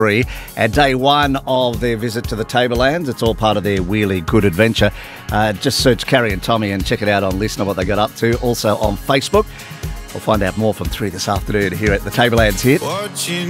At day one of their visit to the Tablelands. It's all part of their Wheelie Good Adventure. Just search Carrie and Tommy and check it out on Listener what they got up to. Also on Facebook. We'll find out more from 3 this afternoon here at the Tablelands Hit.